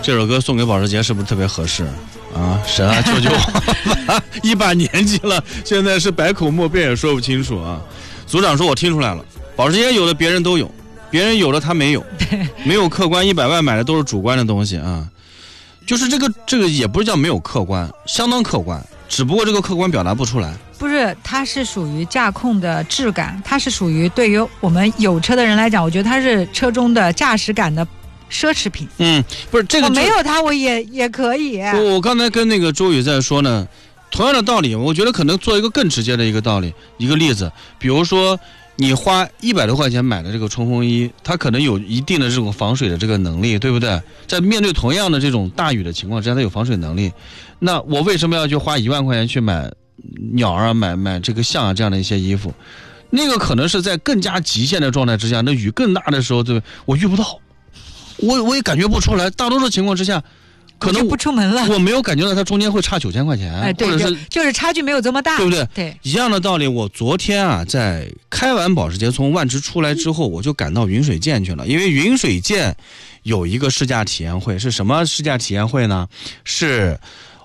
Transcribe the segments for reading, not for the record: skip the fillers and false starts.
这首歌送给保时捷是不是特别合适啊？神啊，救救我！一把年纪了，现在是百口莫辩也说不清楚啊。组长说我听出来了，保时捷有的别人都有，别人有的他没有，没有客观，100万买的都是主观的东西啊。就是这个也不是叫没有客观，相当客观，只不过这个客观表达不出来。 不是，它是属于驾控的质感，它是属于对于我们有车的人来讲，我觉得它是车中的驾驶感的奢侈品。 不是这个， 我没有它我也可以。 我刚才跟那个周宇在说呢，同样的道理，我觉得可能做一个更直接的一个道理，一个例子，比如说你花100多块钱买的这个冲锋衣，它可能有一定的这种防水的这个能力，对不对？在面对同样的这种大雨的情况之下，它有防水能力。那我为什么要去花1万块钱去买鸟啊、买这个象啊这样的一些衣服？那个可能是在更加极限的状态之下，那雨更大的时候，对我遇不到，我也感觉不出来。大多数情况之下，可能不出门了， 我没有感觉到它中间会差9000块钱， 对， 或者是就是差距没有这么大， 对不对？ 对， 一样的道理。我昨天啊，在开完保时捷从万芝出来之后，我就赶到云水店去了，因为云水店有一个试驾体验会，是什么试驾体验会呢？是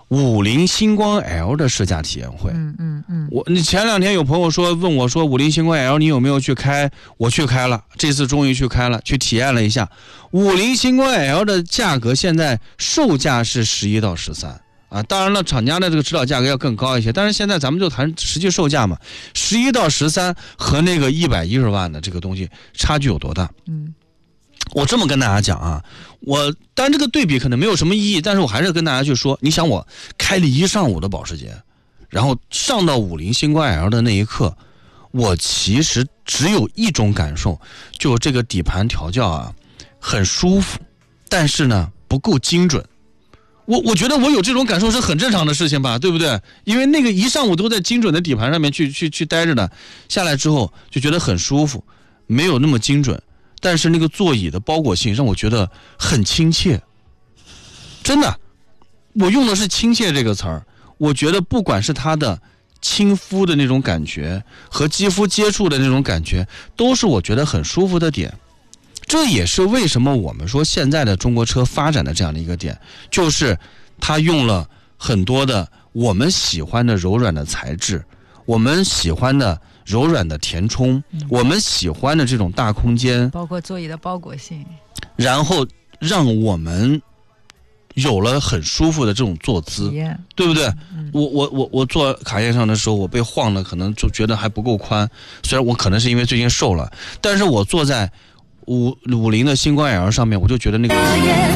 50星光 L 的试驾体验会。你前2天有朋友问我说50星光 L 你有没有去开？我去开了，这次终于去开了，去体验了一下。50星光 L 的价格现在售价是11到13啊，当然了，厂家的这个指导价格要更高一些，但是现在咱们就谈实际售价嘛，11到13和那个110万的这个东西差距有多大？我这么跟大家讲啊，当然这个对比可能没有什么意义，但是我还是跟大家去说，你想我开了一上午的保时捷，然后上到50星光 L 的那一刻，我其实只有一种感受，就这个底盘调教啊很舒服，但是呢不够精准。我觉得我有这种感受是很正常的事情吧，对不对？因为那个一上午都在精准的底盘上面去待着的，下来之后就觉得很舒服，没有那么精准。但是那个座椅的包裹性让我觉得很亲切，真的，我用的是亲切这个词儿。我觉得不管是它的亲肤的那种感觉和肌肤接触的那种感觉，都是我觉得很舒服的点。这也是为什么我们说现在的中国车发展的这样的一个点，就是它用了很多的我们喜欢的柔软的材质，我们喜欢的柔软的填充，我们喜欢的这种大空间， 包括座椅的包裹性，然后让我们有了很舒服的这种坐姿，对不对？我坐卡宴上的时候，我被晃的可能就觉得还不够宽，虽然我可能是因为最近瘦了，但是我坐在50的星光 L 上面，我就觉得那个